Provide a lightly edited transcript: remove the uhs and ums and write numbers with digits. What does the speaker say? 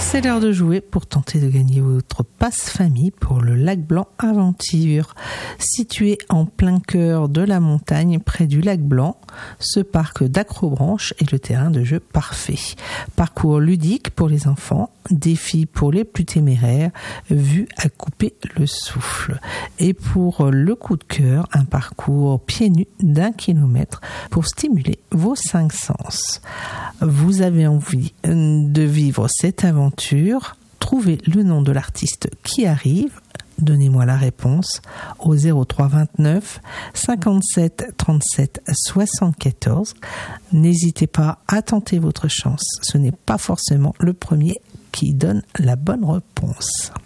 C'est l'heure de jouer pour tenter de gagner votre passe-famille pour le Lac Blanc Aventure. Situé en plein cœur de la montagne, près du Lac Blanc, ce parc d'Acrobranche est le terrain de jeu parfait. Parcours ludique pour les enfants, défi pour les plus téméraires, vue à couper le souffle. Et pour le coup de cœur, un parcours pieds nus d'1 kilomètre pour stimuler vos 5 sens. Vous avez envie de vivre cette aventure? Trouvez le nom de l'artiste qui arrive. Donnez-moi la réponse au 03 29 57 37 74. N'hésitez pas à tenter votre chance. Ce n'est pas forcément le premier qui donne la bonne réponse.